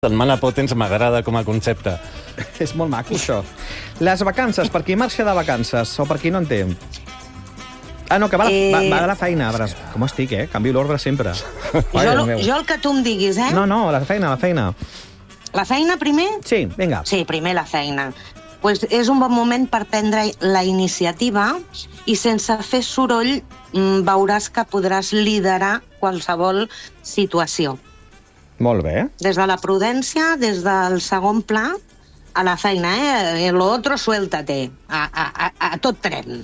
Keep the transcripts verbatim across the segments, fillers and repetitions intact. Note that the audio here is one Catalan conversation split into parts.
Setmana Potens m'agrada com a concepte. És molt maco, això. Les vacances, per qui marxa de vacances o per qui no en té? Ah, no, que va, eh... va, va a la feina. Veuràs, com estic, eh? Canvio l'ordre sempre. Jo, jo el que tu em diguis, eh? No, no, la feina, la feina. La feina primer? Sí, vinga. Sí, primer la feina. Pues és un bon moment per prendre la iniciativa i sense fer soroll veuràs que podràs liderar qualsevol situació. Molt bé. Des de la prudència, des del segon pla, a la feina, eh? Lo otro, suéltate. A, a, a, a tot tren.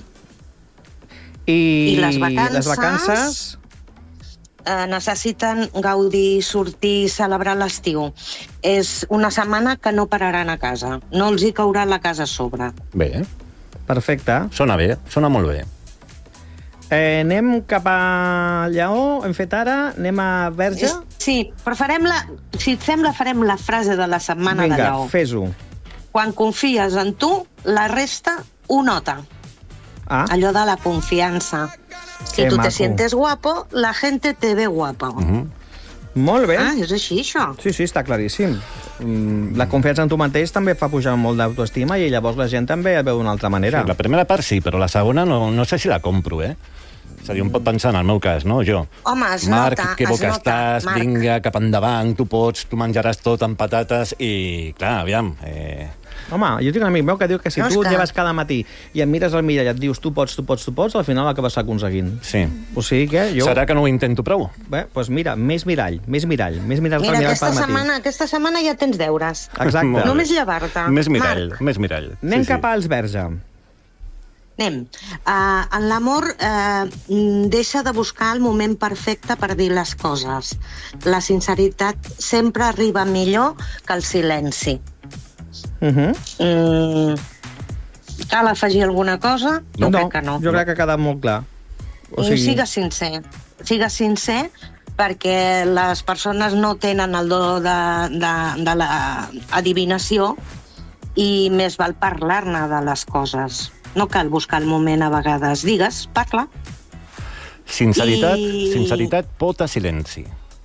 I, I les vacances, les vacances... Eh, necessiten gaudir, sortir, celebrar l'estiu. És una setmana que no pararan a casa. No els hi caurà la casa a sobre. Bé. Perfecte. Sona bé, sona molt bé. Eh, anem cap a Lleó, hem fet ara, anem a Verge? Sí, però farem la... Si et sembla, farem la frase de la setmana Vinga, de Lleó. Vinga, fes-ho. Quan confies en tu, la resta ho nota. Ah. Allò de la confiança. Si Que tu maco. te sientes guapo, la gente te ve guapa. Uh -huh. Molt bé. Ah, és així, això. Sí, sí, està claríssim. La confiança en tu mateix també fa pujar molt d'autoestima i llavors la gent també et veu d'una altra manera. Sí, la primera part sí, però la segona no, no sé si la compro, eh? És a dir, un pot pensar, en el meu cas, no? Jo. Home, es Marc, nota, que bo es que nota, estàs, Marc. vinga, cap endavant, tu pots, tu menjaràs tot amb patates i, clar, aviam... Eh... Home, jo tinc un amic meu que diu que si no, tu et que... lleves cada matí i em mires al mirall i et dius tu pots, tu pots, tu pots, al final l'acabes aconseguint. Sí. O sigui que jo... Serà que no ho intento prou? Bé, doncs mira, més mirall, més mirall, més mirall Mira, per mirar aquesta pel matí. setmana, aquesta setmana ja tens deures. Exacte. Només llevar-te. Més mirall, Marc. més mirall. Anem sí, cap sí. als Verge. Anem. Uh, en l'amor uh, deixa de buscar el moment perfecte per dir les coses. La sinceritat sempre arriba millor que el silenci. Uh -huh. Mm, cal afegir alguna cosa? No, no, crec que no. Jo crec que ha quedat molt clar. O sigui... Sigues sincer. Sigues sincer perquè les persones no tenen el do de, de, de l'adivinació i més val parlar-ne de les coses. No cal buscar el moment a vegades. Digues, parla. Sinceritat, I... sinceritat, pot a silenci.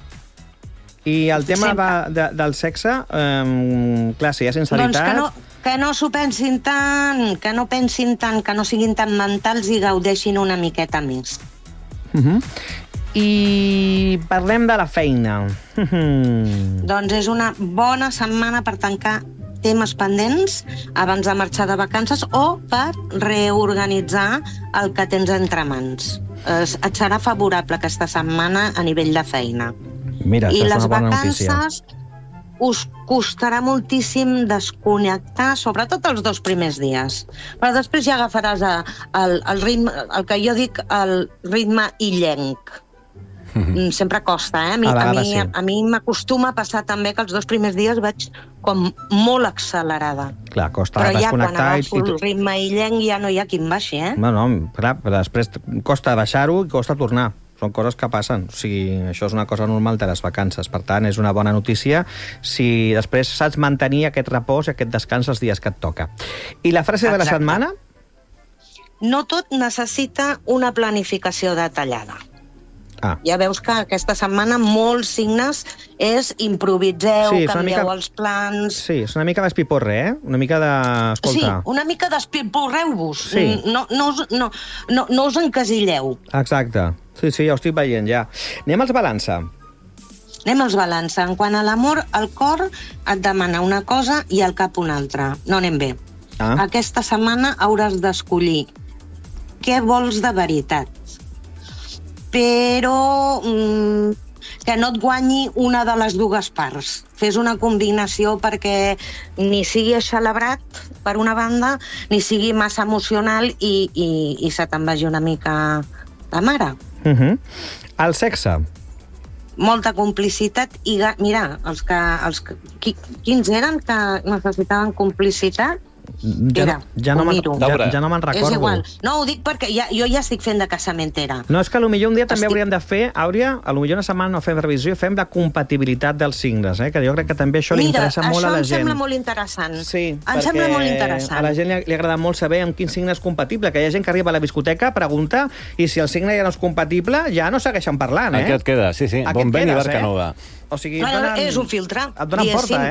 I el tema Sempre. de, de, del sexe, um, clar, si hi ha sinceritat... Doncs que no, que no s'ho pensin tant, que no pensin tant, que no siguin tan mentals i gaudeixin una miqueta més. Uh -huh. I parlem de la feina. Uh -huh. Doncs és una bona setmana per tancar temes pendents abans de marxar de vacances o per reorganitzar el que tens entre mans. Et serà favorable aquesta setmana a nivell de feina. Mira, I això és les una bona vacances notícia. us costarà moltíssim desconnectar, sobretot els dos primers dies. Però després ja agafaràs el, el ritme, el que jo dic, el ritme illenc. Mm-hmm. Sempre costa, eh? A mi, a, a mi, sí. a mi m'acostuma a passar també que els dos primers dies vaig com molt accelerada. Clar, costa però ja desconnectar... quan agafo i, i tu... el ritme illenc ja no hi ha qui em baixi, eh? No, no, clar, però després costa baixar-ho i costa tornar. Són coses que passen. O sigui, això és una cosa normal de les vacances. Per tant, és una bona notícia si després saps mantenir aquest repòs i aquest descans els dies que et toca. I la frase Exacte. de la setmana? No tot necessita una planificació detallada. Ah. Ja veus que aquesta setmana molts signes és improviseu, sí, canvieu mica... els plans... Sí, és una mica d'espiporre, eh? Una mica de... Escolta. Sí, una mica d'espiporreu-vos. Sí. No, no, us, no, no, no us encasilleu. Exacte. Sí, sí, ja ho estic veient, ja. Anem als balança. Anem als balança. En quant a l'amor, el cor et demana una cosa i el cap una altra. No anem bé. Ah. Aquesta setmana hauràs d'escollir què vols de veritat. Però mm, que no et guanyi una de les dues parts. Fes una combinació perquè ni sigui celebrat, per una banda, ni sigui massa emocional i, i, i se te'n vagi una mica la mare. Uh -huh. El sexe. Molta complicitat i... Mira, els que, els que, qui, quins eren que necessitaven complicitat? Ja, Mira, ja no ho me'n miro. ja, ja no me'n recordo. És igual. No, ho dic perquè ja, jo ja estic fent de casamentera. No, és que potser un dia també Estic- hauríem de fer, Àurea, potser una setmana no fem revisió, fem la compatibilitat dels signes, eh? Que jo crec que també això li Mira, interessa molt a la això em gent. sembla molt interessant. Sí, em sembla molt interessant. a la gent li, li agrada molt saber amb quin signe és compatible, que hi ha gent que arriba a la discoteca, pregunta, i si el signe ja no és compatible, ja no segueixen parlant, eh? Aquí et queda, sí, sí. Aquí Bon et vent i quedes, barca eh? nova. O sigui, Bueno, donen, és un filtre. et donen diguéssim. porta,